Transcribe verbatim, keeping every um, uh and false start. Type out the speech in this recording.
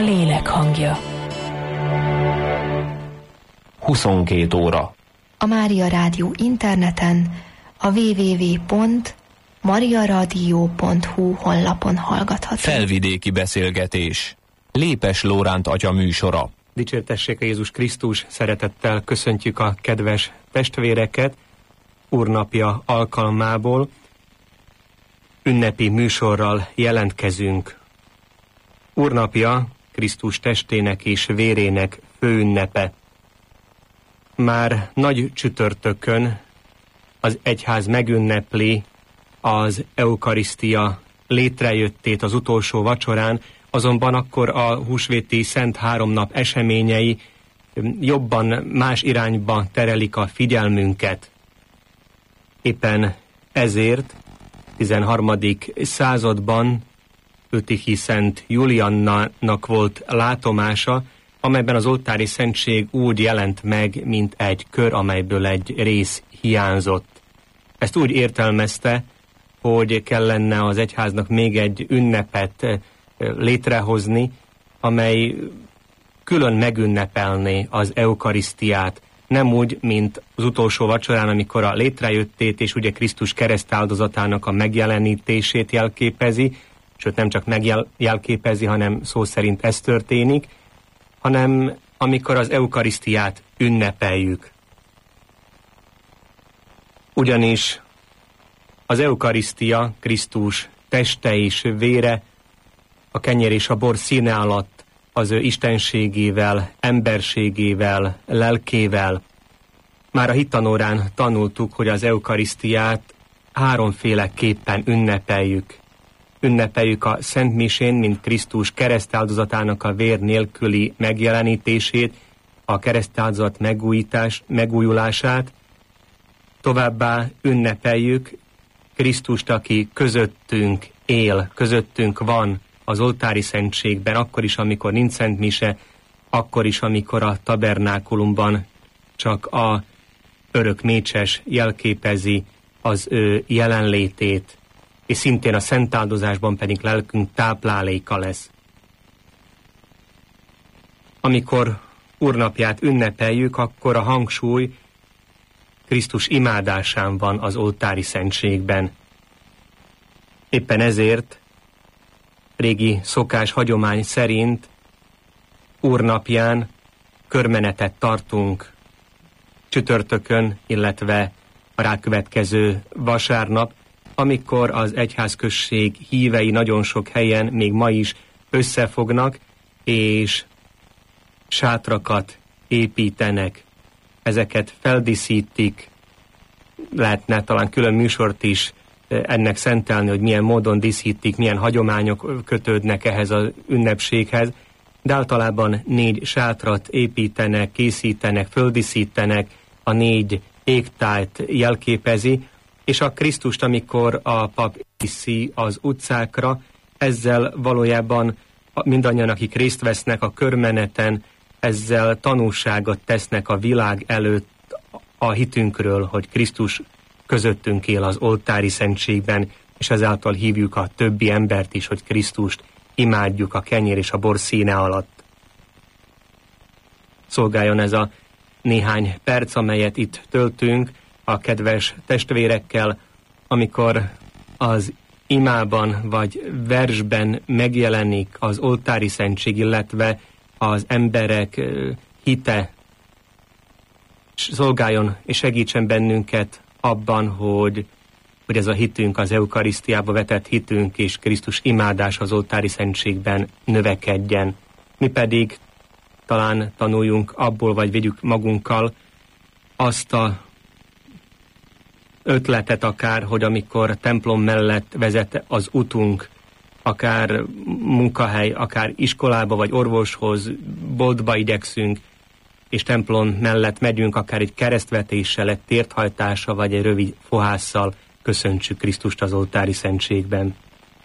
lélek hangja. huszonkét óra. A Mária Rádió interneten, a double-u double-u double-u pont mariaradio pont hu honlapon hallgatható. Felvidéki beszélgetés. Lépes Lóránt atya műsora. Dicsértessék a Jézus Krisztus, szeretettel köszöntjük a kedves testvéreket Úrnapja alkalmából. Ünnepi műsorral jelentkezünk. Úrnapja Krisztus testének és vérének főünnepe. Már nagy csütörtökön az egyház megünnepli az eukarisztia létrejöttét az utolsó vacsorán, azonban akkor a húsvéti szent háromnap eseményei jobban más irányba terelik a figyelmünket. Éppen ezért tizenharmadik században Ötichi Szent Juliannának volt látomása, amelyben az oltári szentség úgy jelent meg, mint egy kör, amelyből egy rész hiányzott. Ezt úgy értelmezte, hogy kellene az egyháznak még egy ünnepet létrehozni, amely külön megünnepelné az eukarisztiát, nem úgy, mint az utolsó vacsorán, amikor a létrejöttét és ugye Krisztus keresztáldozatának a megjelenítését jelképezi, sőt nem csak megjelképezi, hanem szó szerint ez történik, hanem amikor az eukarisztiát ünnepeljük. Ugyanis az eukarisztia, Krisztus teste és vére, a kenyér és a bor színe alatt az ő istenségével, emberségével, lelkével. Már a hittanórán tanultuk, hogy az eukarisztiát háromféleképpen ünnepeljük. Ünnepeljük a Szent Misén, mint Krisztus keresztáldozatának a vér nélküli megjelenítését, a keresztáldozat megújítás, megújulását. Továbbá ünnepeljük Krisztust, aki közöttünk él, közöttünk van az oltári szentségben, akkor is, amikor nincs Szent Mise, akkor is, amikor a tabernákulumban csak a örök mécses jelképezi az ő jelenlétét, és szintén a szentáldozásban pedig lelkünk tápláléka lesz. Amikor Úrnapját ünnepeljük, akkor a hangsúly Krisztus imádásán van az oltári szentségben. Éppen ezért régi szokás, hagyomány szerint Úrnapján körmenetet tartunk csütörtökön, illetve a rákövetkező vasárnap, amikor az egyházközség hívei nagyon sok helyen még ma is összefognak, és sátrakat építenek, ezeket feldíszítik, lehetne talán külön műsort is ennek szentelni, hogy milyen módon díszítik, milyen hagyományok kötődnek ehhez az ünnepséghez, de általában négy sátrat építenek, készítenek, földíszítenek, a négy égtájt jelképezi, és a Krisztust, amikor a pap viszi az utcákra, ezzel valójában mindannyian, akik részt vesznek a körmeneten, ezzel tanúságot tesznek a világ előtt a hitünkről, hogy Krisztus közöttünk él az oltári szentségben, és ezáltal hívjuk a többi embert is, hogy Krisztust imádjuk a kenyér és a bor színe alatt. Szolgáljon ez a néhány perc, amelyet itt töltünk a kedves testvérekkel, amikor az imában vagy versben megjelenik az oltári szentség, illetve az emberek hite. Szolgáljon és segítsen bennünket abban, hogy, hogy ez a hitünk, az eukarisztiába vetett hitünk és Krisztus imádás az oltári szentségben növekedjen. Mi pedig talán tanuljunk abból, vagy vigyük magunkkal azt a ötletet akár, hogy amikor templom mellett vezet az utunk, akár munkahely, akár iskolába, vagy orvoshoz, boltba igyekszünk, és templom mellett megyünk, akár egy keresztvetéssel, egy térthajtással, vagy egy rövid fohásszal köszöntsük Krisztust az oltári szentségben.